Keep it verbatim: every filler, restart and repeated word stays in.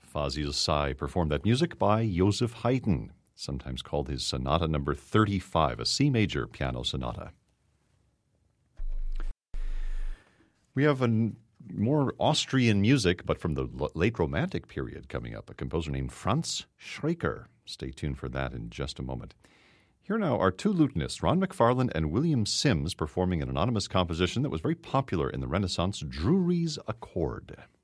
Fazil Say performed that music by Joseph Haydn, sometimes called his Sonata number thirty-five, a C major piano sonata. We have a more Austrian music, but from the late Romantic period coming up, a composer named Franz Schreker. Stay tuned for that in just a moment. Here now are two lutenists, Ron McFarland and William Sims, performing an anonymous composition that was very popular in the Renaissance, Drury's Accord.